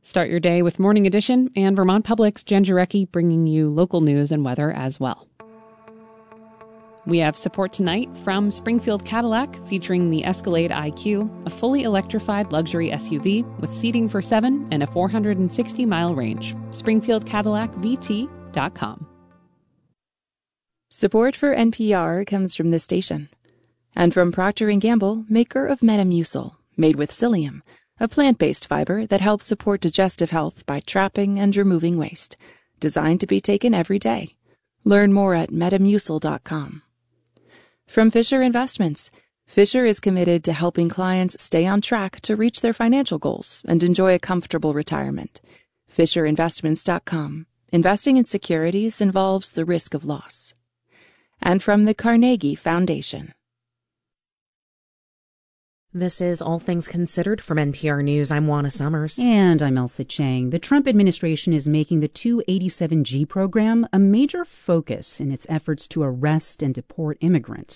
Start your day with Morning Edition and Vermont Public's Jen Jarecki bringing you local news and weather as well. We have support tonight from Springfield Cadillac featuring the Escalade IQ, a fully electrified luxury SUV with seating for 7 and a 460-mile range. SpringfieldCadillacVT.com. Support for NPR comes from this station and from Procter & Gamble, maker of Metamucil, made with psyllium, a plant-based fiber that helps support digestive health by trapping and removing waste. Designed to be taken every day. Learn more at metamucil.com. From Fisher Investments, Fisher is committed to helping clients stay on track to reach their financial goals and enjoy a comfortable retirement. FisherInvestments.com. Investing in securities involves the risk of loss. And from the Carnegie Foundation. This is All Things Considered from NPR News. I'm Juana Summers. And I'm Elsa Chang. The Trump administration is making the 287G program a major focus in its efforts to arrest and deport immigrants.